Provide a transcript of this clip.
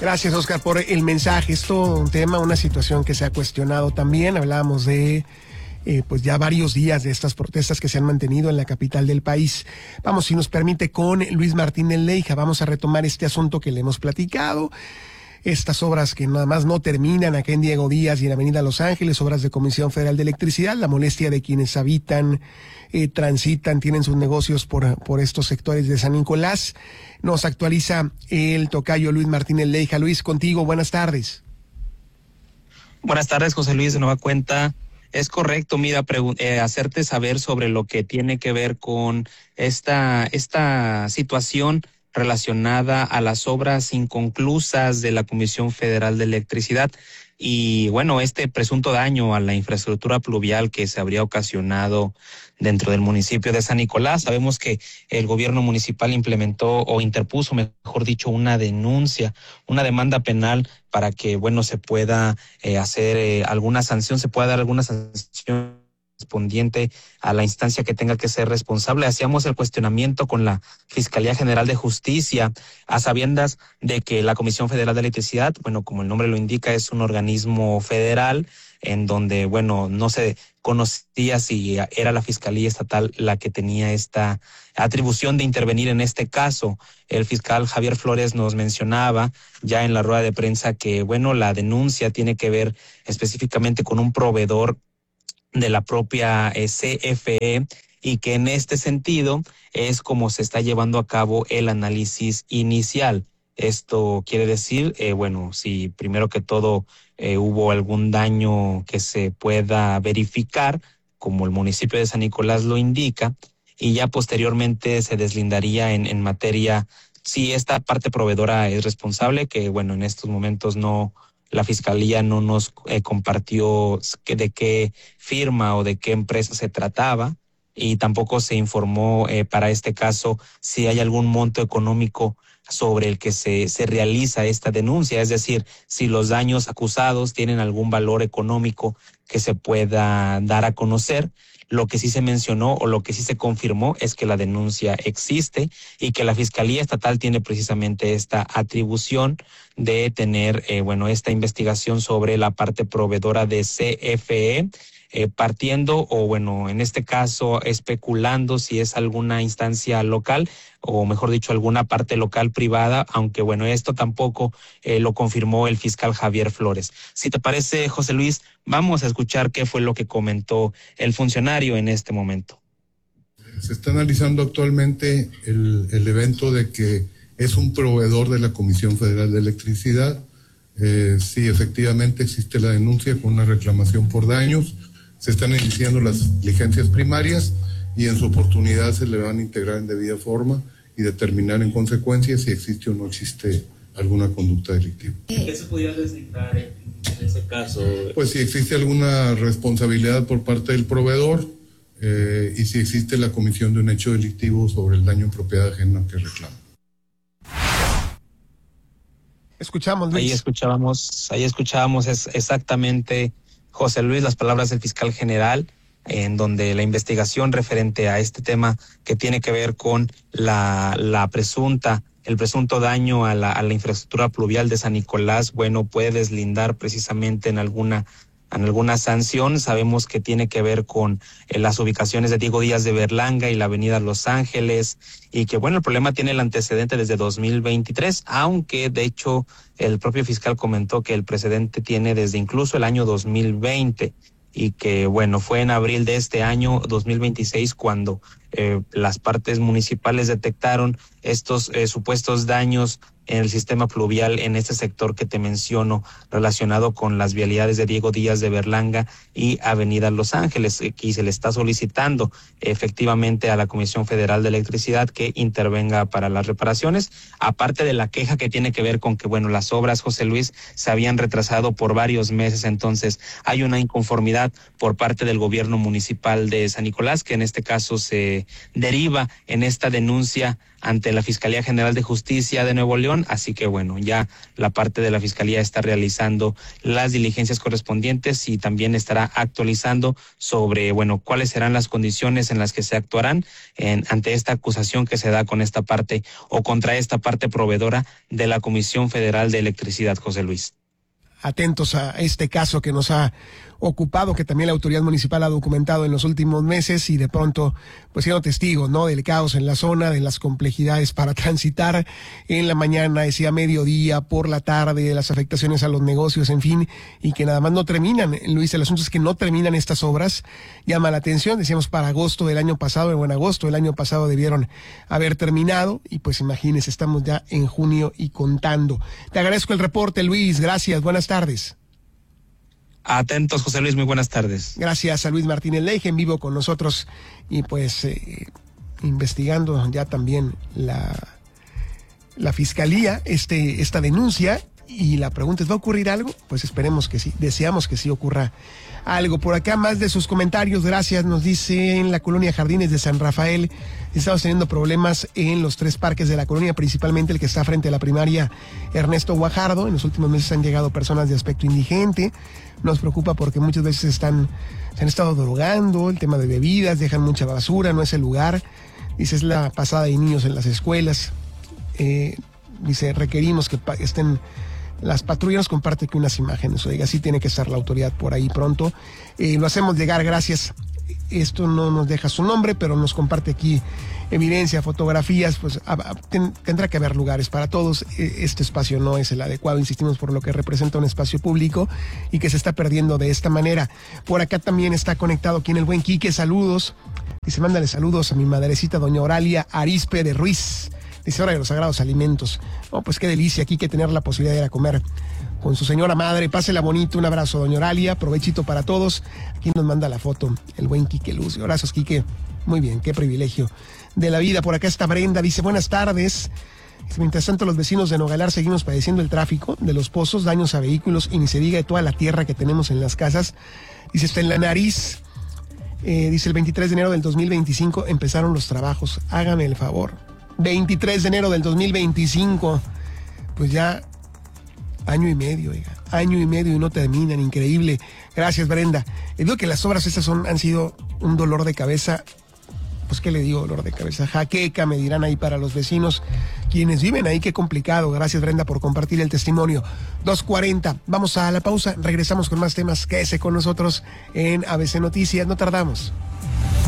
Gracias, Oscar, por el mensaje. Es todo un tema, una situación que se ha cuestionado también. Hablábamos de pues ya varios días de estas protestas que se han mantenido en la capital del país. Vamos, si nos permite, con Luis Martínez Leija, vamos a retomar este asunto que le hemos platicado. Estas obras que nada más no terminan acá en Diego Díaz y en Avenida Los Ángeles, obras de Comisión Federal de Electricidad, la molestia de quienes habitan, transitan, tienen sus negocios por estos sectores de San Nicolás. Nos actualiza el tocayo Luis Martínez Leija. Luis, contigo, buenas tardes. Buenas tardes, José Luis, de nueva cuenta. Es correcto, mira, hacerte saber sobre lo que tiene que ver con esta situación relacionada a las obras inconclusas de la Comisión Federal de Electricidad y bueno, este presunto daño a la infraestructura pluvial que se habría ocasionado dentro del municipio de San Nicolás. Sabemos que el gobierno municipal implementó o interpuso, mejor dicho, una denuncia, una demanda penal para que, bueno, se pueda hacer alguna sanción, se pueda dar alguna sanción correspondiente a la instancia que tenga que ser responsable. Hacíamos el cuestionamiento con la Fiscalía General de Justicia a sabiendas de que la Comisión Federal de Electricidad, bueno, como el nombre lo indica, es un organismo federal en donde, bueno, no se conocía si era la Fiscalía Estatal la que tenía esta atribución de intervenir en este caso. El fiscal Javier Flores nos mencionaba ya en la rueda de prensa que, bueno, la denuncia tiene que ver específicamente con un proveedor de la propia CFE y que en este sentido es como se está llevando a cabo el análisis inicial. Esto quiere decir, bueno, si primero que todo hubo algún daño que se pueda verificar, como el municipio de San Nicolás lo indica, y ya posteriormente se deslindaría en materia si esta parte proveedora es responsable, que bueno, en estos momentos no. La Fiscalía no nos compartió de qué firma o de qué empresa se trataba y tampoco se informó para este caso si hay algún monto económico sobre el que se realiza esta denuncia, es decir, si los daños acusados tienen algún valor económico que se pueda dar a conocer. Lo que sí se mencionó o lo que sí se confirmó es que la denuncia existe y que la Fiscalía Estatal tiene precisamente esta atribución de tener, bueno, esta investigación sobre la parte proveedora de CFE, partiendo o, bueno, en este caso, especulando si es alguna instancia local o, mejor dicho, alguna parte local privada, aunque, bueno, esto tampoco lo confirmó el fiscal Javier Flores. Si te parece, José Luis, vamos a escuchar qué fue lo que comentó el funcionario en este momento. Se está analizando actualmente el evento de que es un proveedor de la Comisión Federal de Electricidad. Sí, efectivamente existe la denuncia con una reclamación por daños. Se están iniciando las diligencias primarias y en su oportunidad se le van a integrar en debida forma y determinar en consecuencia si existe o no existe alguna conducta delictiva. ¿Qué se podría deslindar en ese caso? Pues si existe alguna responsabilidad por parte del proveedor y si existe la comisión de un hecho delictivo sobre el daño en propiedad ajena que reclama. Escuchamos, Luis. Ahí escuchábamos exactamente, José Luis, las palabras del fiscal general, en donde la investigación referente a este tema que tiene que ver con el presunto daño a la infraestructura pluvial de San Nicolás, bueno, puede deslindar precisamente en alguna sanción. Sabemos que tiene que ver con las ubicaciones de Diego Díaz de Berlanga y la Avenida Los Ángeles, y que bueno, el problema tiene el antecedente desde 2023, aunque de hecho el propio fiscal comentó que el precedente tiene desde incluso el año 2020 y que bueno, fue en abril de este año 2026 cuando las partes municipales detectaron estos supuestos daños en el sistema pluvial en este sector que te menciono, relacionado con las vialidades de Diego Díaz de Berlanga y Avenida Los Ángeles, y se le está solicitando efectivamente a la Comisión Federal de Electricidad que intervenga para las reparaciones, aparte de la queja que tiene que ver con que, bueno, las obras, José Luis, se habían retrasado por varios meses. Entonces hay una inconformidad por parte del gobierno municipal de San Nicolás, que en este caso se se deriva en esta denuncia ante la Fiscalía General de Justicia de Nuevo León. Así que bueno, ya la parte de la Fiscalía está realizando las diligencias correspondientes y también estará actualizando sobre, bueno, cuáles serán las condiciones en las que se actuarán ante esta acusación que se da con esta parte o contra esta parte proveedora de la Comisión Federal de Electricidad, José Luis. Atentos a este caso que nos ha ocupado, que también la autoridad municipal ha documentado en los últimos meses y de pronto pues siendo testigos, ¿no?, del caos en la zona, de las complejidades para transitar en la mañana, decía mediodía, por la tarde, de las afectaciones a los negocios, en fin, y que nada más no terminan. Luis, el asunto es que no terminan estas obras, llama la atención, decíamos para agosto del año pasado, en agosto del año pasado debieron haber terminado y pues imagínense, estamos ya en junio y contando. Te agradezco el reporte, Luis, gracias, buenas tardes. Atentos, José Luis, muy buenas tardes. Gracias a Luis Martínez Leije, en vivo con nosotros y pues investigando ya también la fiscalía esta denuncia, y la pregunta es, ¿va a ocurrir algo? Pues esperemos que sí, deseamos que sí ocurra algo. Por acá más de sus comentarios, gracias, nos dice en la colonia Jardines de San Rafael, estamos teniendo problemas en los 3 parques de la colonia, principalmente el que está frente a la primaria Ernesto Guajardo. En los últimos meses han llegado personas de aspecto indigente, nos preocupa porque muchas veces se han estado drogando, el tema de bebidas, dejan mucha basura, no es el lugar. Dice, es la pasada de niños en las escuelas. Dice, requerimos que estén las patrullas. Nos comparte aquí unas imágenes, oiga, sí tiene que estar la autoridad por ahí pronto. Lo hacemos llegar, gracias. Esto no nos deja su nombre, pero nos comparte aquí evidencia, fotografías, pues tendrá que haber lugares para todos. Este espacio no es el adecuado, insistimos, por lo que representa un espacio público y que se está perdiendo de esta manera. Por acá también está conectado aquí en el buen Quique, saludos. Dice, mándale saludos a mi madrecita, doña Oralia Arispe de Ruiz. Dice, hora de los sagrados alimentos. Oh, pues qué delicia aquí que tener la posibilidad de ir a comer con su señora madre. Pásela bonito, un abrazo, doña Oralia, provechito para todos. Aquí nos manda la foto el buen Quique Luz. Abrazos, Quique. Muy bien, qué privilegio de la vida. Por acá está Brenda, dice, buenas tardes. Mientras tanto, los vecinos de Nogalar seguimos padeciendo el tráfico de los pozos, daños a vehículos y ni se diga de toda la tierra que tenemos en las casas. Dice, está en la nariz. Dice, el 23 de enero del 2025 empezaron los trabajos. Hágame el favor. 23 de enero del 2025. Pues ya año y medio, oiga. Año y medio y no terminan. Increíble. Gracias, Brenda. Digo que las obras estas han sido un dolor de cabeza. Pues, ¿qué le digo? Dolor de cabeza. Jaqueca, me dirán ahí para los vecinos. Quienes viven ahí, qué complicado. Gracias, Brenda, por compartir el testimonio. 2:40. Vamos a la pausa. Regresamos con más temas. Quédese con nosotros en ABC Noticias. No tardamos.